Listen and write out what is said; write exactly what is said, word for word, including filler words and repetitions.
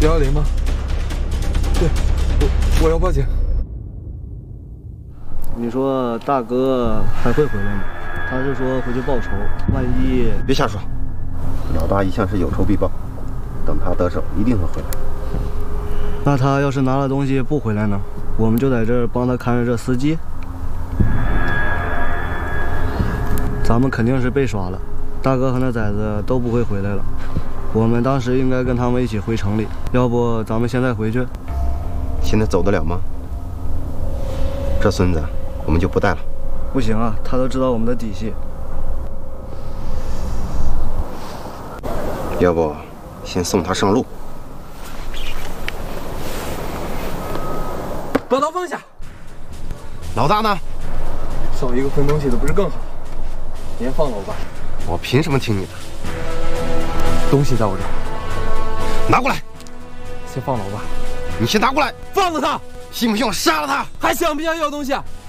幺幺零吗？对，我我要报警。 你说大哥还会回来吗？他是说回去报仇，万一…… 别瞎说，老大一向是有仇必报，等他得手一定会回来。 那他要是拿了东西不回来呢？我们就在这儿帮他看着这司机。咱们肯定是被耍了，大哥和那崽子都不会回来了。我们当时应该跟他们一起回城里，要不咱们现在回去？ 现在走得了吗？这孙子我们就不带了。 不行啊，他都知道我们的底细。 要不先送他上路。 把刀放下。 老大呢？ 少一个分东西的不是更好？您放了我吧。 我凭什么听你的？ 东西在我这儿， 拿过来。 先放了我吧。 你先拿过来。 放了他。 信不信我杀了他？ 还想不想要东西啊？